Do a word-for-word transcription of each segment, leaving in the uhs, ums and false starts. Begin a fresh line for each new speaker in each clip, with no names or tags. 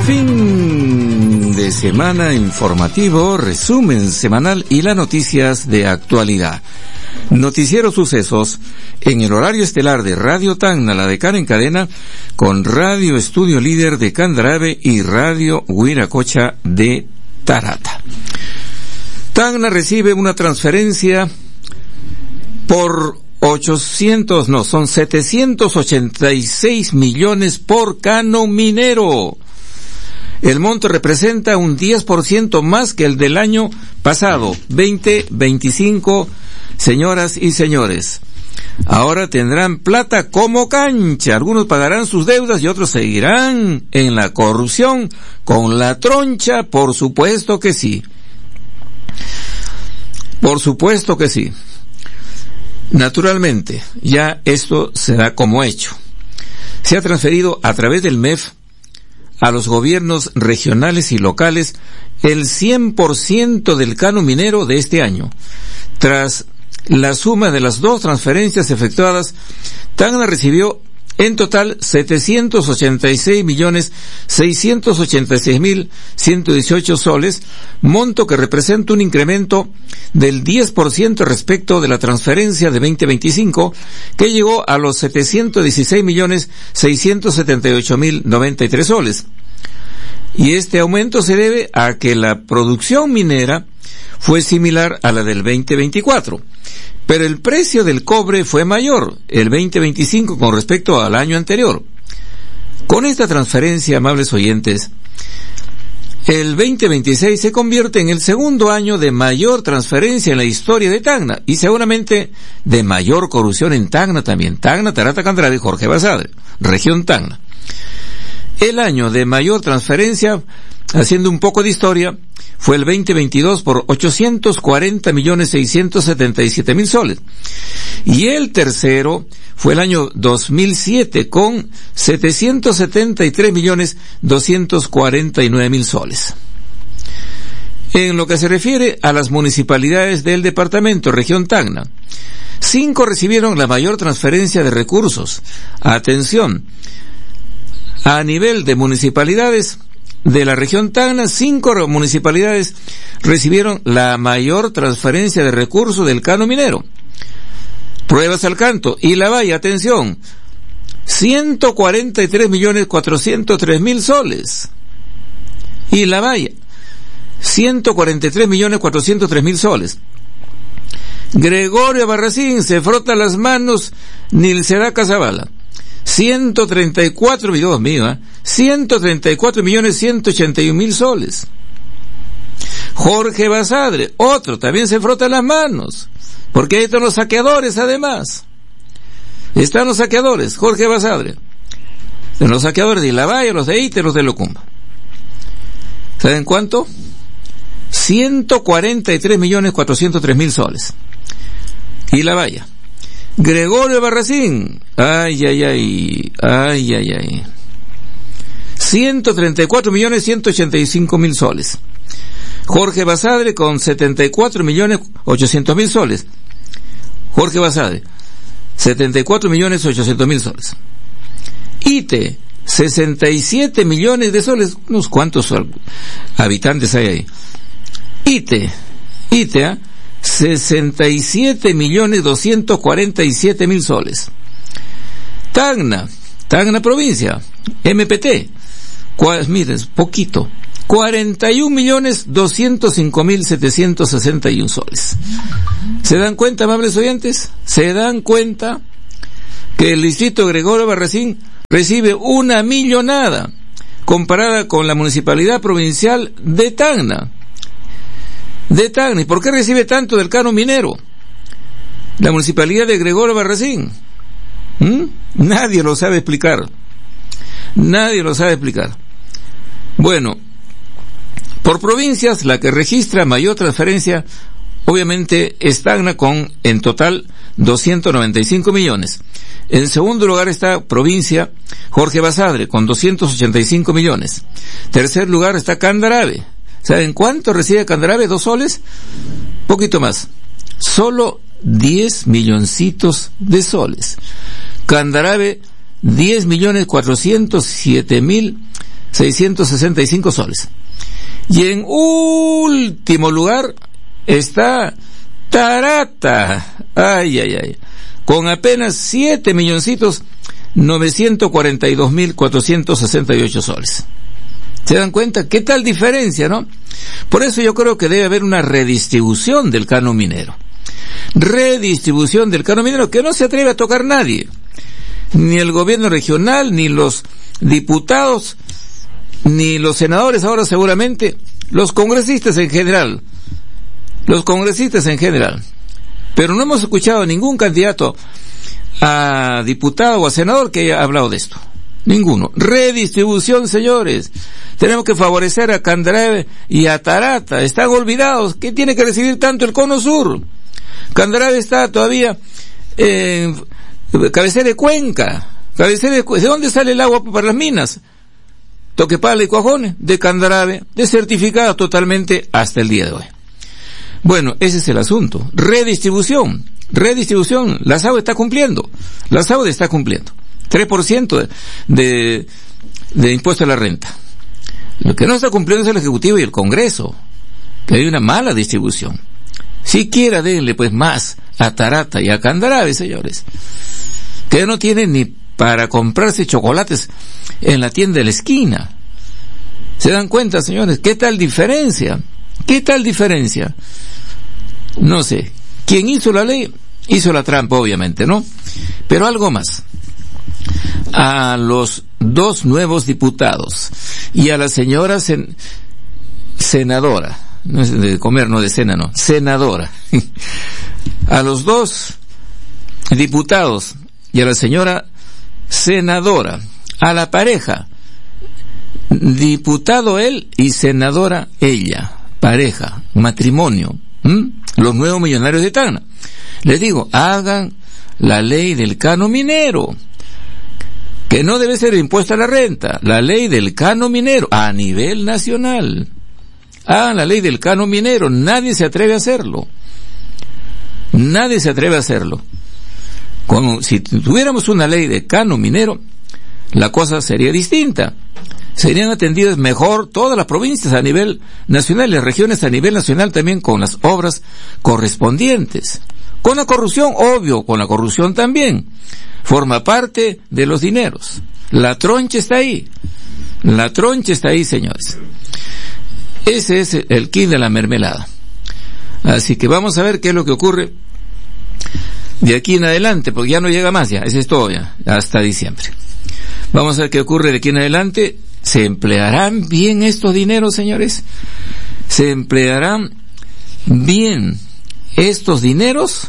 Fin de semana informativo, resumen semanal y las noticias de actualidad. Noticiero Sucesos en el horario estelar de Radio Tacna, la decana en cadena, con Radio Estudio Líder de Candarave y Radio Huiracocha de Tarata. Tacna recibe una transferencia por ochocientos, no, son setecientos ochenta y seis millones por cano minero. El monto representa un diez por ciento más que el del año pasado, veinte veinticinco. Señoras y señores, ahora tendrán plata como cancha. Algunos pagarán sus deudas y otros seguirán en la corrupción con la troncha, por supuesto que sí. Por supuesto que sí. Naturalmente, ya esto será como hecho. Se ha transferido a través del M E F a los gobiernos regionales y locales el cien por ciento del cano minero de este año. Tras la suma de las dos transferencias efectuadas, Tacna recibió en total setecientos ochenta y seis millones seiscientos ochenta y seis mil ciento dieciocho soles, monto que representa un incremento del diez por ciento respecto de la transferencia de veinte veinticinco, que llegó a los setecientos dieciséis millones seiscientos setenta y ocho mil noventa y tres soles. Y este aumento se debe a que la producción minera fue similar a la del veinte veinticuatro. Pero el precio del cobre fue mayor, el veinte veinticinco, con respecto al año anterior. Con esta transferencia, amables oyentes, el veinte veintiséis se convierte en el segundo año de mayor transferencia en la historia de Tacna, y seguramente de mayor corrupción en Tacna también. Tacna, Tarata, Candarave y Jorge Basadre, región Tacna. El año de mayor transferencia, haciendo un poco de historia, fue el veinte veintidós por ochocientos cuarenta millones seiscientos setenta y siete mil soles. Y el tercero fue el año dos mil siete con setecientos setenta y tres millones doscientos cuarenta y nueve mil soles. En lo que se refiere a las municipalidades del departamento región Tacna, cinco recibieron la mayor transferencia de recursos. Atención, a nivel de municipalidades de la región Tacna, cinco municipalidades recibieron la mayor transferencia de recursos del cano minero. Pruebas al Canto y La Valle, atención, ciento cuarenta y tres millones cuatrocientos tres mil soles. Y La Valle, ciento cuarenta y tres millones cuatrocientos tres mil soles. Gregorio Barracín se frota las manos, Nilceda Casabala, ciento treinta y cuatro millones, mío, ¿eh? ciento treinta y cuatro millones ciento ochenta y un mil soles. Jorge Basadre, otro, también se frota las manos, porque ahí están los saqueadores además. Están los saqueadores, Jorge Basadre. De los saqueadores de La Valle, los de Ite, los de Locumba. ¿Saben cuánto? ciento cuarenta y tres millones cuatrocientos tres mil soles. Y La Valle. Gregorio Barracín, ay, ay, ay, ay, ay, ay, ciento treinta y cuatro millones ciento ochenta y cinco mil soles. Jorge Basadre con setenta y cuatro millones ochocientos mil soles. Jorge Basadre, setenta y cuatro millones ochocientos mil soles. Ite, sesenta y siete millones de soles. Unos cuantos habitantes hay ahí. Ite, Ite, ¿eh? sesenta y siete millones doscientos cuarenta y siete mil soles. Tacna, Tacna provincia, M P T, cuál, miren, poquito, cuarenta y un millones doscientos cinco mil setecientos sesenta y un soles. ¿Se dan cuenta, amables oyentes? ¿Se dan cuenta que el distrito Gregorio Barracín recibe una millonada comparada con la municipalidad provincial de Tacna? De Tacna. ¿Y por qué recibe tanto del cano minero la municipalidad de Gregorio Barracín? ¿Mm? Nadie lo sabe explicar. Nadie lo sabe explicar. Bueno, por provincias, la que registra mayor transferencia, obviamente, es Tacna con, en total, doscientos noventa y cinco millones. En segundo lugar está provincia Jorge Basadre, con doscientos ochenta y cinco millones. Tercer lugar está Candarave. ¿Saben cuánto recibe Candarave? ¿Dos soles? Poquito más. Solo diez milloncitos de soles. Candarave, diez millones cuatrocientos siete mil seiscientos sesenta y cinco soles. Y en último lugar está Tarata, ay, ay, ay, con apenas siete milloncitos novecientos cuarenta y dos mil cuatrocientos sesenta y ocho soles. ¿Se dan cuenta? ¿Qué tal diferencia, no? Por eso yo creo que debe haber una redistribución del canon minero. Redistribución del canon minero que no se atreve a tocar nadie. Ni el gobierno regional, ni los diputados, ni los senadores ahora seguramente, los congresistas en general. Los congresistas en general. Pero no hemos escuchado a ningún candidato a diputado o a senador que haya hablado de esto. Ninguno. Redistribución, señores. Tenemos que favorecer a Candarave y a Tarata. Están olvidados. ¿Qué tiene que recibir tanto el Cono Sur? Candarave está todavía en cabecera de Cuenca. Cabecera de, ¿de dónde sale el agua para las minas? Toquepala y Cuajone, de Candarave, desertificada totalmente hasta el día de hoy. Bueno, ese es el asunto. Redistribución. Redistribución. La SAUD está cumpliendo. La SAUD está cumpliendo. tres por ciento de, de, de impuesto a la renta. Lo que no está cumpliendo es el Ejecutivo y el Congreso, que hay una mala distribución. Siquiera denle pues más a Tarata y a Candarave, señores, que no tienen ni para comprarse chocolates en la tienda de la esquina. ¿Se dan cuenta, señores? ¿Qué tal diferencia? ¿Qué tal diferencia? No sé. Quien hizo la ley, hizo la trampa, obviamente, ¿no? Pero algo más. A los dos nuevos diputados y a la señora sen- senadora, no es de comer, no de cena, no, senadora, a los dos diputados y a la señora senadora, a la pareja, diputado él y senadora ella, pareja, matrimonio, ¿m? Los nuevos millonarios de Tacna. Les digo, hagan la ley del canon minero, que no debe ser impuesta a la renta, la ley del canon minero a nivel nacional. Hagan la ley del canon minero, nadie se atreve a hacerlo. Nadie se atreve a hacerlo. Como si tuviéramos una ley de canon minero, la cosa sería distinta. Serían atendidas mejor todas las provincias a nivel nacional y las regiones a nivel nacional también con las obras correspondientes. Con la corrupción, obvio, con la corrupción también. Forma parte de los dineros. La troncha está ahí. La troncha está ahí, señores. Ese es el kit de la mermelada. Así que vamos a ver qué es lo que ocurre de aquí en adelante, porque ya no llega más ya, ese es todo ya, hasta diciembre. Vamos a ver qué ocurre de aquí en adelante. ¿Se emplearán bien estos dineros, señores? ¿Se emplearán bien estos dineros?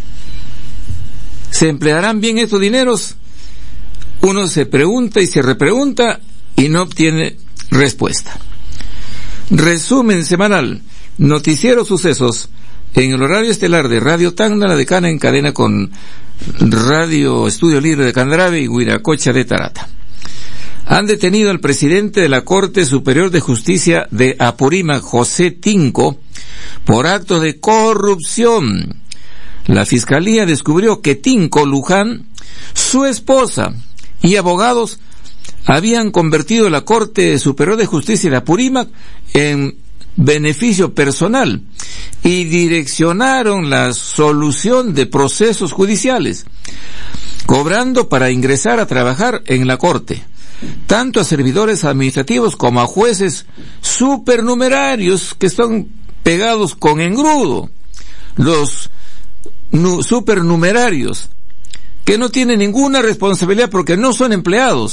¿Se emplearán bien estos dineros? Uno se pregunta y se repregunta y no obtiene respuesta. Resumen semanal, noticiero sucesos, en el horario estelar de Radio Tacna, la Decana, en cadena con Radio Estudio Libre de Candarave y Huiracocha de Tarata. Han detenido al presidente de la Corte Superior de Justicia de Apurímac, José Tinco, por actos de corrupción. La Fiscalía descubrió que Tinco Luján, su esposa y abogados habían convertido la Corte Superior de Justicia de Apurímac en beneficio personal y direccionaron la solución de procesos judiciales, cobrando para ingresar a trabajar en la Corte, tanto a servidores administrativos como a jueces supernumerarios que están pegados con engrudo. Los nu- supernumerarios que no tienen ninguna responsabilidad porque no son empleados,